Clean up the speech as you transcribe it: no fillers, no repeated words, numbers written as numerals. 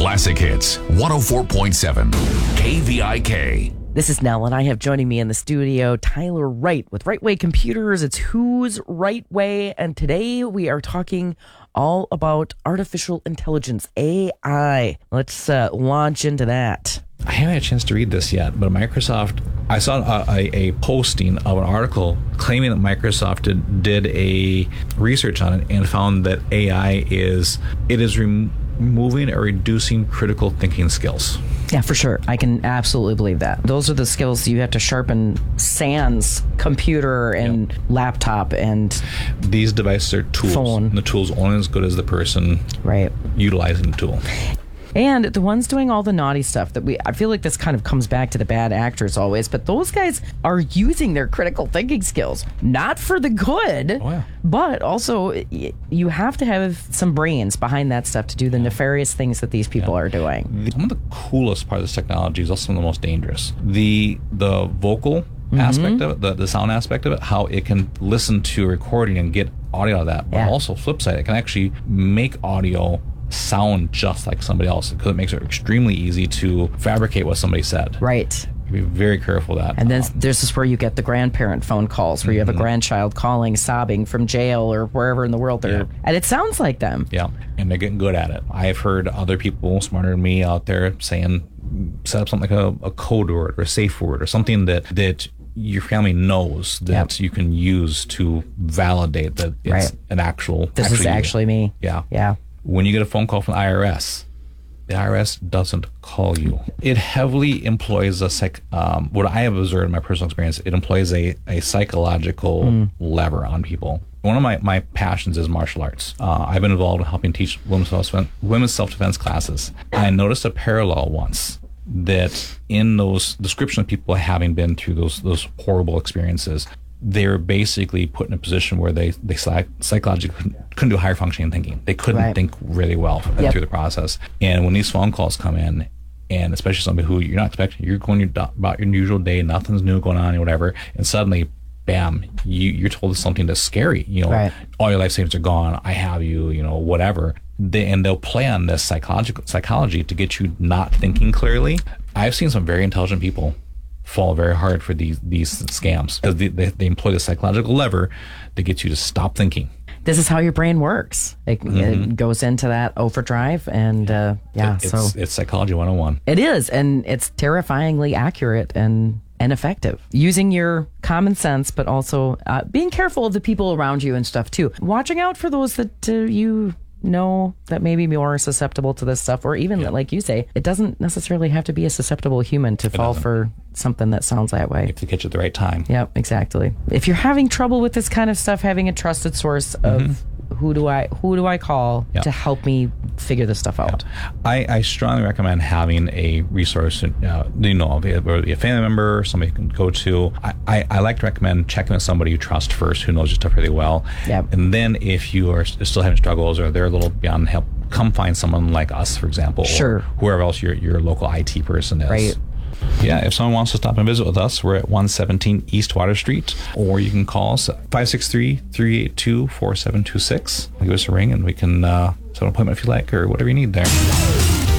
Classic Hits 104.7 KVIK. This is Nell, and I have joining me in the studio Tyler Wright with Right Way Computers. It's Who's Right Way, and today we are talking all about artificial intelligence, AI. Let's launch into that. I haven't had a chance to read this yet, but Microsoft, I saw a posting of an article claiming that Microsoft did a research on it and found that AI is removing or reducing critical thinking skills. Yeah, for sure. I can absolutely believe that. Those are the skills you have to sharpen sans computer and laptop and these devices are tools. Phone. And the tool's only as good as the person utilizing the tool. And the ones doing all the naughty stuff I feel like this kind of comes back to the bad actors always, but those guys are using their critical thinking skills, not for the good, but also you have to have some brains behind that stuff to do the nefarious things that these people are doing. Some of the coolest part of this technology is also some of the most dangerous. The vocal aspect of it, the sound aspect of it, how it can listen to a recording and get audio out of that, but also flip side, it can actually make audio sound just like somebody else because it makes it extremely easy to fabricate what somebody said. Right. Be very careful of that. And then this is where you get the grandparent phone calls where you have a grandchild calling, sobbing from jail or wherever in the world they're and it sounds like them. Yeah, and they're getting good at it. I've heard other people smarter than me out there saying set up something like a code word or a safe word or something that your family knows that you can use to validate that it's an actual. This is actually me. Yeah. When you get a phone call from the IRS doesn't call you. It heavily employs what I have observed in my personal experience, it employs a psychological lever on people. One of my passions is martial arts. I've been involved in helping teach women's self-defense classes. I noticed a parallel once that in those description of people having been through those horrible experiences, they were basically put in a position where they psychologically couldn't do higher functioning thinking. They couldn't think really well through the process. And when these phone calls come in, and especially somebody who you're not expecting, you're going about your usual day, nothing's new going on or whatever, and suddenly, bam, you're told something that's scary. All your life savings are gone. I have you, whatever. They'll play on this psychology to get you not thinking clearly. I've seen some very intelligent people fall very hard for these scams because they employ the psychological lever to get you to stop thinking. This is how your brain works. It goes into that overdrive, and it's psychology 101. It is, and it's terrifyingly accurate and effective. Using your common sense, but also being careful of the people around you and stuff too. Watching out for those that you know that may be more susceptible to this stuff, or even like you say, it doesn't necessarily have to be a susceptible human to fall for something that sounds that way. You have to catch it at the right time. Yep, exactly. If you're having trouble with this kind of stuff, having a trusted source of who do I call to help me figure this stuff out? I strongly recommend having a resource, whether it be a family member, somebody you can go to. I like to recommend checking with somebody you trust first, who knows your stuff really well. Yep. And then if you are still having struggles or they're a little beyond help, come find someone like us, for example, or whoever else your local IT person is. Right. Yeah, if someone wants to stop and visit with us, we're at 117 East Water Street, or you can call us at 563-382-4726. Give us a ring and we can set an appointment if you like, or whatever you need there.